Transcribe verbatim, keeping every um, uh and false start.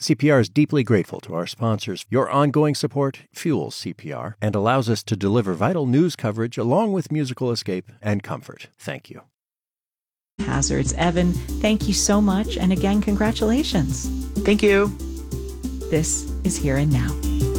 C P R is deeply grateful to our sponsors. Your ongoing support fuels C P R and allows us to deliver vital news coverage along with musical escape and comfort. Thank you. Hazards. Evan, thank you so much. And again, congratulations. Thank you. This is Here and Now.